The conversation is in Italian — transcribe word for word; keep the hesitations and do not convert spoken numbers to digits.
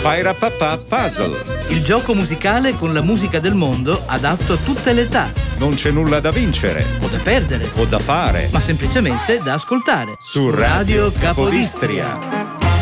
Pairapapà Puzzle. Il gioco musicale con la musica del mondo adatto a tutte le età. Non c'è nulla da vincere O da perdere. o da fare, Ma semplicemente da ascoltare. su Radio Capodistria.